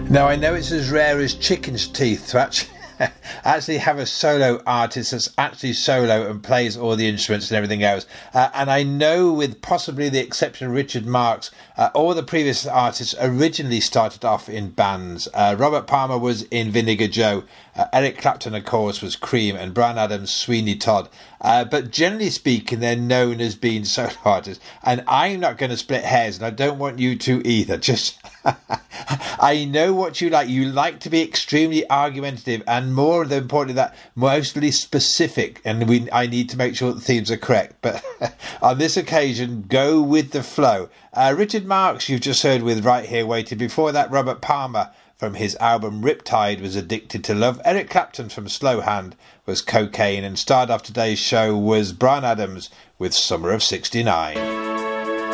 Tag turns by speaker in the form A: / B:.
A: Now, I know it's as rare as chicken's teeth to actually have a solo artist that's actually solo and plays all the instruments and everything else. And I know, with possibly the exception of Richard Marx, all the previous artists originally started off in bands. Robert Palmer was in Vinegar Joe. Eric Clapton, of course, was Cream, and Bryan Adams, Sweeney Todd. But generally speaking, they're known as being solo artists. And I'm not going to split hairs, and I don't want you to either. Just I know what you like. You like to be extremely argumentative, and more importantly, that mostly specific. And I need to make sure the themes are correct. But on this occasion, go with the flow. Richard Marx, you've just heard with Right Here Waiting. Before that, Robert Palmer from his album Riptide was Addicted to Love. Eric Clapton from Slow Hand was Cocaine. And started off today's show was Bryan Adams with Summer of '69.